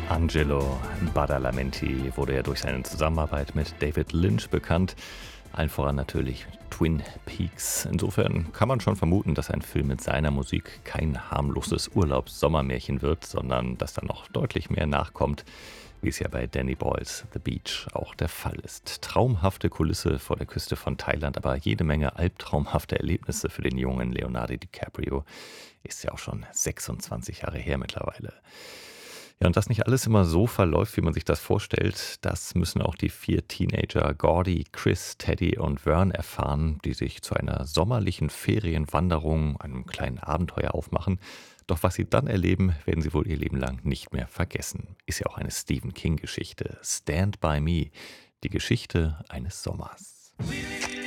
Angelo Badalamenti wurde ja durch seine Zusammenarbeit mit David Lynch bekannt, allen voran natürlich Twin Peaks. Insofern kann man schon vermuten, dass ein Film mit seiner Musik kein harmloses Urlaubs-Sommermärchen wird, sondern dass da noch deutlich mehr nachkommt, wie es ja bei Danny Boyles The Beach auch der Fall ist. Traumhafte Kulisse vor der Küste von Thailand, aber jede Menge albtraumhafte Erlebnisse für den jungen Leonardo DiCaprio. Ist ja auch schon 26 Jahre her mittlerweile. Ja, und dass nicht alles immer so verläuft, wie man sich das vorstellt, das müssen auch die 4 Teenager Gordy, Chris, Teddy und Vern erfahren, die sich zu einer sommerlichen Ferienwanderung, einem kleinen Abenteuer aufmachen. Doch was sie dann erleben, werden sie wohl ihr Leben lang nicht mehr vergessen. Ist ja auch eine Stephen King-Geschichte. Stand by Me, die Geschichte eines Sommers.